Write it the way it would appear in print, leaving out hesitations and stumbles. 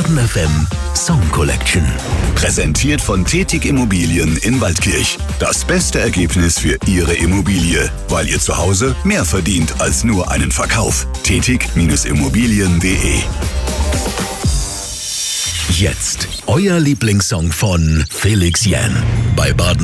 Baden FM Song Collection. Präsentiert von Tetig Immobilien in Waldkirch. Das beste Ergebnis für Ihre Immobilie, weil ihr zu Hause mehr verdient als nur einen Verkauf. Tetig-Immobilien.de. Jetzt euer Lieblingssong von Felix Jähn bei Baden